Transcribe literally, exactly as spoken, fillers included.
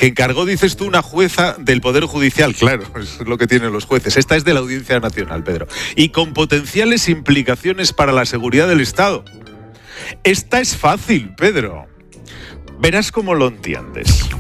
que encargó, dices tú, una jueza del Poder Judicial. Claro, es lo que tienen los jueces. Esta es de la Audiencia Nacional, Pedro. Y con potenciales implicaciones para la seguridad del Estado. Esta es fácil, Pedro. Verás cómo lo entiendes.